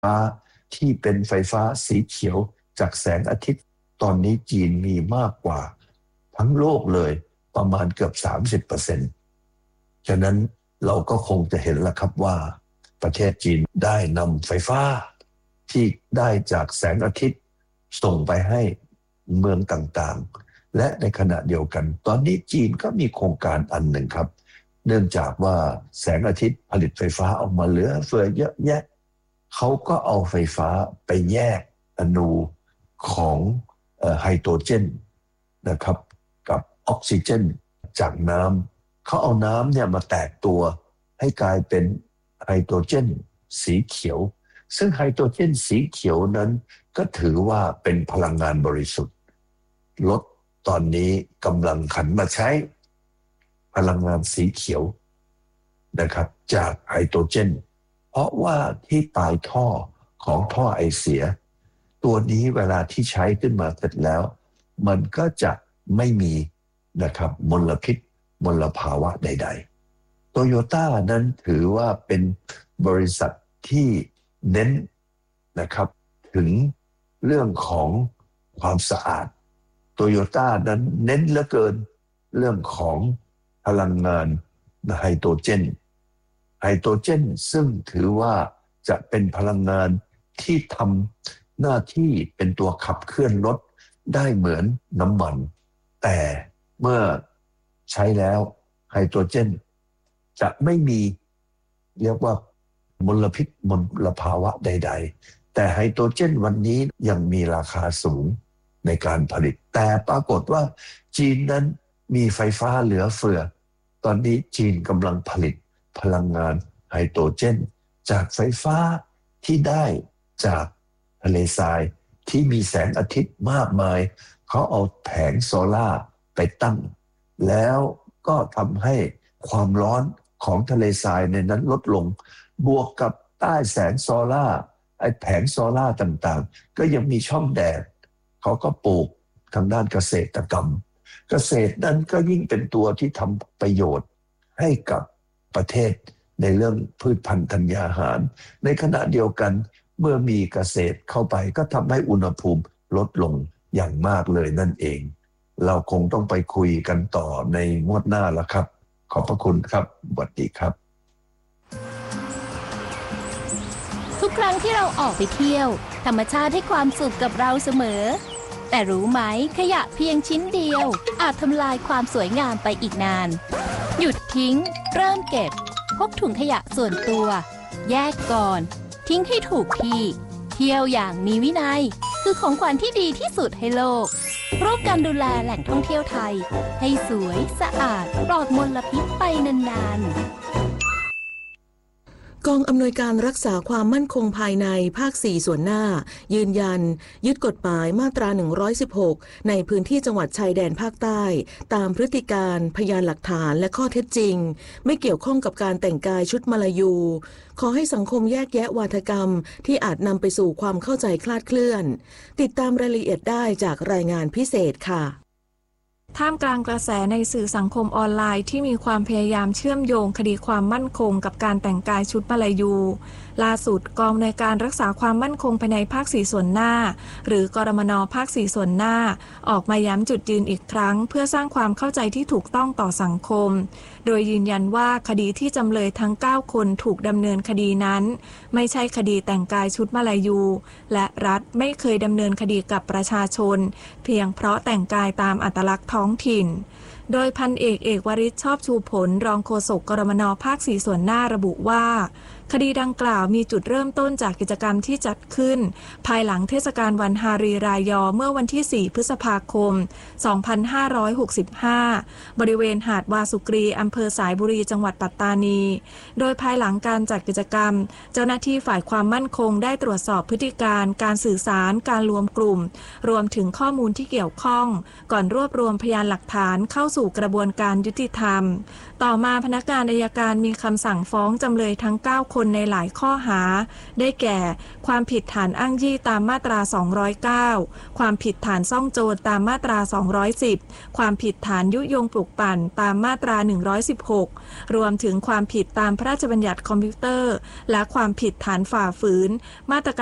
ฟ้าที่เป็นไฟฟ้าสีเขียวจากแสงอาทิตย์ตอนนี้จีนมีมากกว่าทั้งโลกเลยประมาณเกือบ 30%ฉะนั้นเราก็คงจะเห็นแล้วครับว่าประเทศจีนได้นำไฟฟ้าที่ได้จากแสงอาทิตย์ส่งไปให้เมืองต่างๆและในขณะเดียวกันตอนนี้จีนก็มีโครงการอันหนึ่งครับเนื่องจากว่าแสงอาทิตย์ผลิตไฟฟ้าออกมาเหลือเฟือเยอะแยะเขาก็เอาไฟฟ้าไปแยกอนูของไฮโดรเจนนะครับกับออกซิเจนจากน้ำเขาเอาน้ำเนี่ยมาแตกตัวให้กลายเป็นไฮโดรเจนสีเขียวซึ่งไฮโดรเจนสีเขียวนั้นก็ถือว่าเป็นพลังงานบริสุทธิ์รถตอนนี้กำลังหันมาใช้พลังงานสีเขียวนะครับจากไฮโดรเจนเพราะว่าที่ปลายท่อของท่อไอเสียตัวนี้เวลาที่ใช้ขึ้นมาเสร็จแล้วมันก็จะไม่มีนะครับมลพิษมลภาวะใดๆโตโยต้านั้นถือว่าเป็นบริษัทที่เน้นนะครับถึงเรื่องของความสะอาดโตโยต้านั้นเน้นเหลือเกินเรื่องของพลังงานไฮโดรเจนซึ่งถือว่าจะเป็นพลังงานที่ทำหน้าที่เป็นตัวขับเคลื่อนรถได้เหมือนน้ำมันแต่เมื่อใช้แล้วไฮโดรเจนจะไม่มีเรียกว่ามลพิษมลภาวะใดๆแต่ไฮโดรเจนวันนี้ยังมีราคาสูงในการผลิตแต่ปรากฏว่าจีนนั้นมีไฟฟ้าเหลือเฟือตอนนี้จีนกำลังผลิตพลังงานไฮโดรเจนจากไฟฟ้าที่ได้จากทะเลทรายที่มีแสงอาทิตย์มากมายเขาเอาแผงโซล่าร์ไปตั้งแล้วก็ทำให้ความร้อนของทะเลทรายในนั้นลดลงบวกกับใต้แสงโซล่าร์ไอ้แผงโซล่าร์ต่างๆก็ยังมีช่องแดดเขาก็ปลูกทางด้านเกษตรกรรมเกษตรนั้นก็ยิ่งเป็นตัวที่ทำประโยชน์ให้กับประเทศในเรื่องพืชพันธุ์ธัญญาหารในขณะเดียวกันเมื่อมีเกษตรเข้าไปก็ทำให้อุณหภูมิลดลงอย่างมากเลยนั่นเองเราคงต้องไปคุยกันต่อในงวดหน้าแล้วครับขอบพระคุณครับสวัสดีครับทุกครั้งที่เราออกไปเที่ยวธรรมชาติให้ความสุขกับเราเสมอแต่รู้ไหมขยะเพียงชิ้นเดียวอาจทำลายความสวยงามไปอีกนานหยุดทิ้งเริ่มเก็บพกถุงขยะส่วนตัวแยกก่อนทิ้งให้ถูกที่เที่ยวอย่างมีวินัยคือของขวัญที่ดีที่สุดให้โลกร่วมกันดูแลแหล่งท่องเที่ยวไทยให้สวยสะอาดปลอดมลพิษไปนานๆกองอำนวยการรักษาความมั่นคงภายในภาค 4 ส่วนหน้ายืนยันยึดกฎหมายมาตรา 116 ในพื้นที่จังหวัดชายแดนภาคใต้ตามพฤติการพยานหลักฐานและข้อเท็จจริงไม่เกี่ยวข้องกับการแต่งกายชุดมลายูขอให้สังคมแยกแยะวาทกรรมที่อาจนำไปสู่ความเข้าใจคลาดเคลื่อนติดตามรายละเอียดได้จากรายงานพิเศษค่ะท่ามกลางกระแสในสื่อสังคมออนไลน์ที่มีความพยายามเชื่อมโยงคดีความมั่นคงกับการแต่งกายชุดมลายูล่าสุดกองในการรักษาความมั่นคงภายในภาค 4 ส่วนหน้าหรือกรมน.ภาค 4 ส่วนหน้าออกมาย้ำจุดยืนอีกครั้งเพื่อสร้างความเข้าใจที่ถูกต้องต่อสังคมโดยยืนยันว่าคดีที่จำเลยทั้ง 9 คนถูกดำเนินคดีนั้นไม่ใช่คดีแต่งกายชุดมลายูและรัฐไม่เคยดำเนินคดีกับประชาชนเพียงเพราะแต่งกายตามอัตลักษณ์ท้องถิ่นโดยพันเอกวริศชอบชูผลรองโฆษกกรมน.ภาค 4 ส่วนหน้าระบุว่าคดีดังกล่าวมีจุดเริ่มต้นจากกิจกรรมที่จัดขึ้นภายหลังเทศกาลวันฮารีรายอเมื่อวันที่ 4 พฤษภาคม 2565 บริเวณหาดวาสุกรีอำเภอสายบุรีจังหวัดปัตตานีโดยภายหลังการจัดกิจกรรมเจ้าหน้าที่ฝ่ายความมั่นคงได้ตรวจสอบพฤติการการสื่อสารการรวมกลุ่มรวมถึงข้อมูลที่เกี่ยวข้องก่อนรวบรวมพยานหลักฐานเข้าสู่กระบวนการยุติธรรมต่อมาพนักงานอัยการมีคำสั่งฟ้องจำเลยทั้ง 9 คนลในหลายข้อหาได้แก่ความผิดฐานอ้างยี่ตามมาตรา209ความผิดฐานซ่องโจรตามมาตรา210ความผิดฐานยุยงปลุกปั่นตามมาตรา116รวมถึงความผิดตามพระราชบัญญัติคอมพิวเตอร์และความผิดฐานฝ่าฝืนมาตรการ